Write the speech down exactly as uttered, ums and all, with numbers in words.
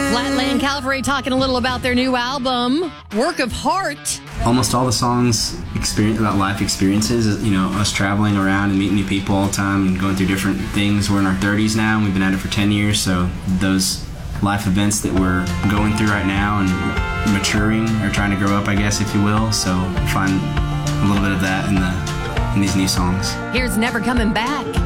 Flatland Calvary talking a little about their new album, Work of Heart. Almost all the songs experience about life experiences, you know, us traveling around and meeting new people all the time and going through different things. We're in our thirties now and we've been at it for ten years, so those life events that we're going through right now and maturing or trying to grow up, I guess, if you will. So find a little bit of that in the in these new songs. Here's Never Coming Back.